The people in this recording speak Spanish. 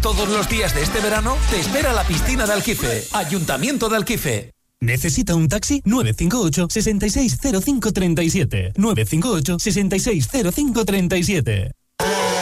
Todos los días de este verano te espera la piscina de Alquife. Ayuntamiento de Alquife. ¿Necesita un taxi? 958-660537. 958-660537.